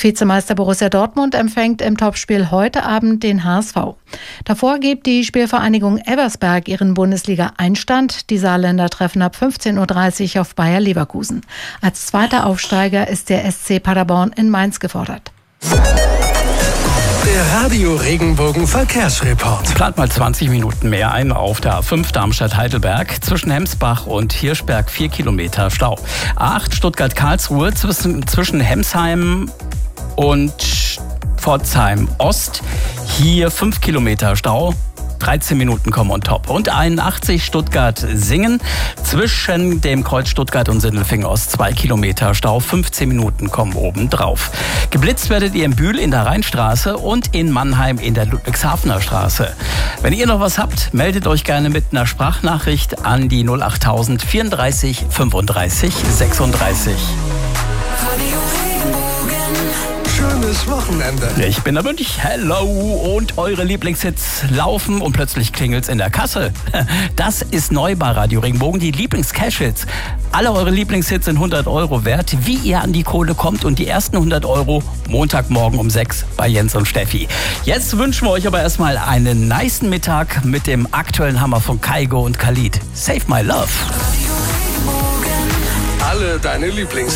Vizemeister Borussia Dortmund empfängt im Topspiel heute Abend den HSV. Davor gibt die Spielvereinigung Elversberg ihren Bundesliga-Einstand. Die Saarländer treffen ab 15:30 Uhr auf Bayer Leverkusen. Als zweiter Aufsteiger ist der SC Paderborn in Mainz gefordert. Der Radio Regenbogen Verkehrsreport. Plant mal 20 Minuten mehr ein auf der A5 Darmstadt-Heidelberg. Zwischen Hemsbach und Hirschberg 4 Kilometer Stau. A8 Stuttgart-Karlsruhe zwischen Hemsheim und Pforzheim Ost. Hier 5 Kilometer Stau. 13 Minuten kommen on top. Und 81 Stuttgart-Singen zwischen dem Kreuz Stuttgart und Sindelfingen Ost 2 Kilometer Stau. 15 Minuten kommen oben drauf. Geblitzt werdet ihr in Bühl in der Rheinstraße und in Mannheim in der Ludwigshafener Straße. Wenn ihr noch was habt, meldet euch gerne mit einer Sprachnachricht an die 08000 34 35 36. Schönes Wochenende. Ich bin der Mönch, hello, und eure Lieblingshits laufen und plötzlich klingelt's in der Kasse. Das ist neu bei Radio Regenbogen, die Lieblings-Cash-Hits. Alle eure Lieblingshits sind 100 Euro wert. Wie ihr an die Kohle kommt und die ersten 100 Euro Montagmorgen um 6 bei Jens und Steffi. Jetzt wünschen wir euch aber erstmal einen nicen Mittag mit dem aktuellen Hammer von Kygo und Khalid. Save My Love. Alle deine Lieblings